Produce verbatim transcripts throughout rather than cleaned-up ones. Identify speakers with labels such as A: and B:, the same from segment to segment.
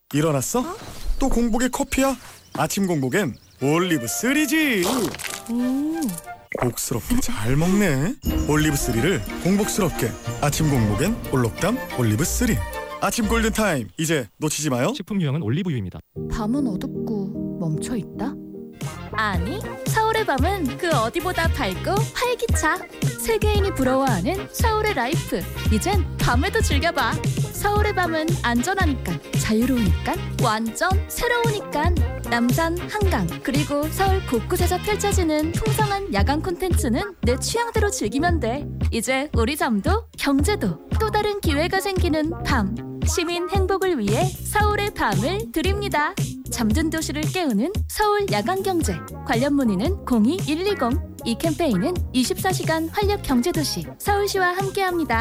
A: 일어났어?
B: 어?
A: 또 공복에 커피야? 아침 공복엔 올리브 쓰리지.
B: 오.
A: 복스럽게 잘 먹네. 올리브 쓰리를 공복스럽게. 아침 공복엔 올록담 올리브 쓰리. 아침 골든타임, 이제 놓치지 마요.
C: 식품 유형은 올리브유입니다.
B: 밤은 어둡고 멈춰있다?
D: 아니, 서울의 밤은 그 어디보다 밝고 활기차. 세계인이 부러워하는 서울의 라이프. 이젠 밤에도 즐겨봐. 서울의 밤은 안전하니까, 자유로우니까, 완전 새로우니까. 남산, 한강, 그리고 서울 곳곳에서 펼쳐지는 풍성한 야간 콘텐츠는 내 취향대로 즐기면 돼. 이제 우리 잠도 경제도 또 다른 기회가 생기는 밤. 시민 행복을 위해 서울의 밤을 드립니다. 잠든 도시를 깨우는 서울 야간경제. 관련 문의는 공이 일이공. 이 캠페인은 이십사 시간 활력 경제도시 서울시와 함께합니다.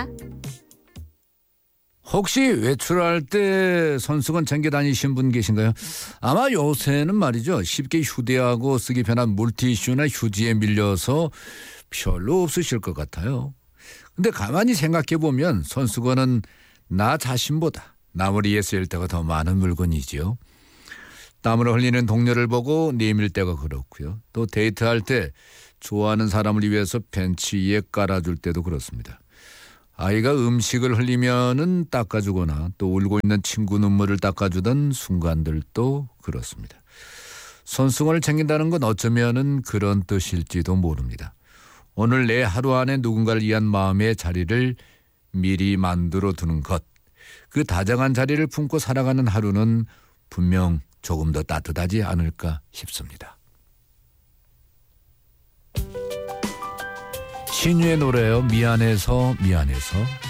E: 혹시 외출할 때 손수건 챙겨 다니신 분 계신가요? 아마 요새는 말이죠, 쉽게 휴대하고 쓰기 편한 물티슈나 휴지에 밀려서 별로 없으실 것 같아요. 근데 가만히 생각해보면 손수건은 나 자신보다 남을 위해 쓰일 때가 더 많은 물건이지요. 땀을 흘리는 동료를 보고 내밀 때가 그렇고요. 또 데이트할 때 좋아하는 사람을 위해서 벤치 위에 깔아줄 때도 그렇습니다. 아이가 음식을 흘리면은 닦아주거나 또 울고 있는 친구 눈물을 닦아주던 순간들도 그렇습니다. 손수건을 챙긴다는 건 어쩌면은 그런 뜻일지도 모릅니다. 오늘 내 하루 안에 누군가를 위한 마음의 자리를 미리 만들어 두는 것. 그 다정한 자리를 품고 살아가는 하루는 분명 조금 더 따뜻하지 않을까 싶습니다. 신유의 노래요. 미안해서 미안해서.